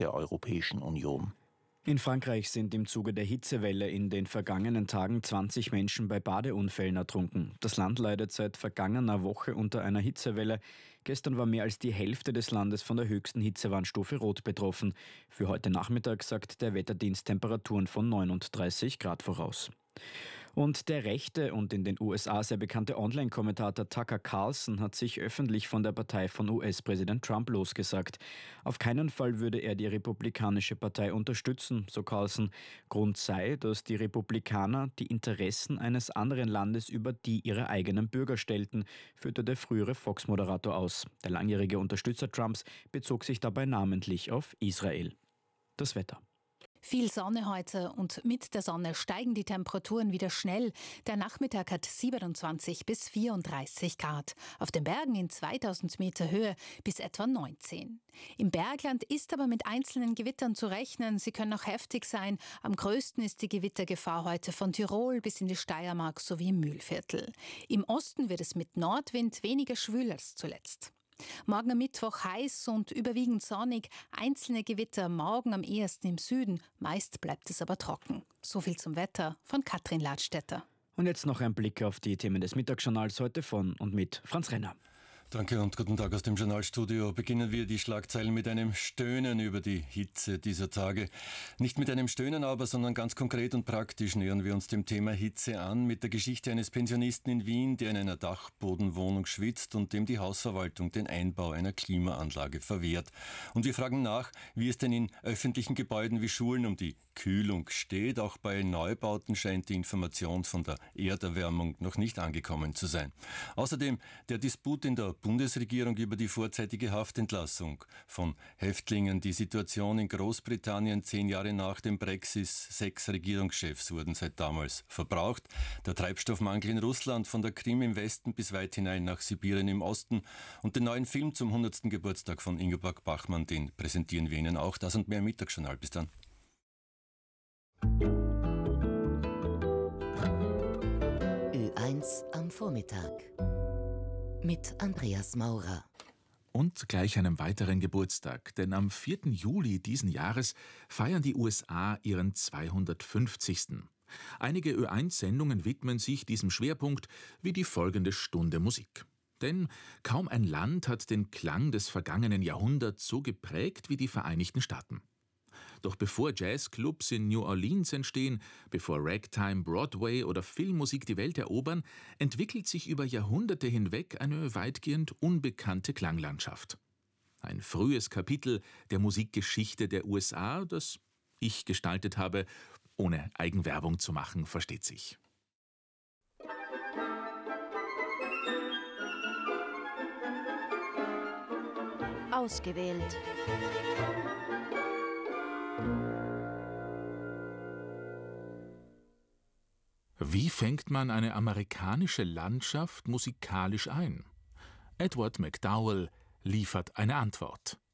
der Europäischen Union. In Frankreich sind im Zuge der Hitzewelle in den vergangenen Tagen 20 Menschen bei Badeunfällen ertrunken. Das Land leidet seit vergangener Woche unter einer Hitzewelle. Gestern war mehr als die Hälfte des Landes von der höchsten Hitzewarnstufe Rot betroffen. Für heute Nachmittag sagt der Wetterdienst Temperaturen von 39 Grad voraus. Und der rechte und in den USA sehr bekannte Online-Kommentator Tucker Carlson hat sich öffentlich von der Partei von US-Präsident Trump losgesagt. Auf keinen Fall würde er die Republikanische Partei unterstützen, so Carlson. Grund sei, dass die Republikaner die Interessen eines anderen Landes über die ihrer eigenen Bürger stellten, führte der frühere Fox-Moderator aus. Der langjährige Unterstützer Trumps bezog sich dabei namentlich auf Israel. Das Wetter. Viel Sonne heute und mit der Sonne steigen die Temperaturen wieder schnell. Der Nachmittag hat 27 bis 34 Grad. Auf den Bergen in 2000 Meter Höhe bis etwa 19. Im Bergland ist aber mit einzelnen Gewittern zu rechnen. Sie können auch heftig sein. Am größten ist die Gewittergefahr heute von Tirol bis in die Steiermark sowie im Mühlviertel. Im Osten wird es mit Nordwind weniger schwül als zuletzt. Morgen am Mittwoch heiß und überwiegend sonnig, einzelne Gewitter morgen am ehesten im Süden, meist bleibt es aber trocken. So viel zum Wetter von Katrin Ladstätter. Und jetzt noch ein Blick auf die Themen des Mittagsjournals heute von und mit Franz Renner. Danke und guten Tag aus dem Journalstudio. Beginnen wir die Schlagzeilen mit einem Stöhnen über die Hitze dieser Tage. Nicht mit einem Stöhnen aber, sondern ganz konkret und praktisch nähern wir uns dem Thema Hitze an, mit der Geschichte eines Pensionisten in Wien, der in einer Dachbodenwohnung schwitzt und dem die Hausverwaltung den Einbau einer Klimaanlage verwehrt. Und wir fragen nach, wie es denn in öffentlichen Gebäuden wie Schulen um die Kühlung steht. Auch bei Neubauten scheint die Information von der Erderwärmung noch nicht angekommen zu sein. Außerdem der Disput in der Bundesregierung über die vorzeitige Haftentlassung von Häftlingen. Die Situation in Großbritannien 10 Jahre nach dem Brexit. 6 Regierungschefs wurden seit damals verbraucht. Der Treibstoffmangel in Russland von der Krim im Westen bis weit hinein nach Sibirien im Osten. Und den neuen Film zum 100. Geburtstag von Ingeborg Bachmann, den präsentieren wir Ihnen auch. Das und mehr im Mittagsjournal. Bis dann. Ö1 am Vormittag mit Andreas Maurer. Und gleich einem weiteren Geburtstag, denn am 4. Juli diesen Jahres feiern die USA ihren 250. Einige Ö1-Sendungen widmen sich diesem Schwerpunkt, wie die folgende Stunde Musik. Denn kaum ein Land hat den Klang des vergangenen Jahrhunderts so geprägt wie die Vereinigten Staaten. Doch bevor Jazzclubs in New Orleans entstehen, bevor Ragtime, Broadway oder Filmmusik die Welt erobern, entwickelt sich über Jahrhunderte hinweg eine weitgehend unbekannte Klanglandschaft. Ein frühes Kapitel der Musikgeschichte der USA, das ich gestaltet habe, ohne Eigenwerbung zu machen, versteht sich. Ausgewählt. Wie fängt man eine amerikanische Landschaft musikalisch ein? Edward McDowell liefert eine Antwort.